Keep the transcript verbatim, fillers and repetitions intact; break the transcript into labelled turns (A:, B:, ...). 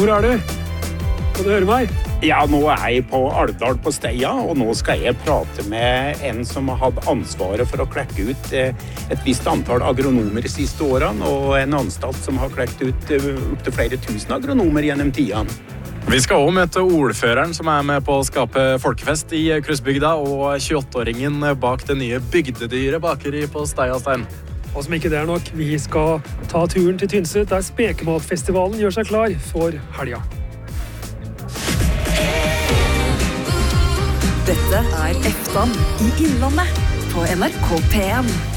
A: Hvor er du? Kan du høre meg?
B: Ja, nå er jeg på Alvdal på Steia, og nå skal jeg prate med en som har hatt ansvaret for å klekke ut eh, et visst antall agronomer de siste årene, og en anstalt som har klekt ut eh, opp til flere tusen agronomer gjennom tiden.
C: Vi skal også møte ordføreren som er med på å skape folkefest i Krusbygda, og tjueåtte-åringen bak det nye bygdedyret bakeri på Steiastein.
A: Og som ikke det er nok, vi skal ta turen til Tynset, der Spekematfestivalen gjør seg klar for helga.
D: Dette er Eftan i Innlandet på N R K P en.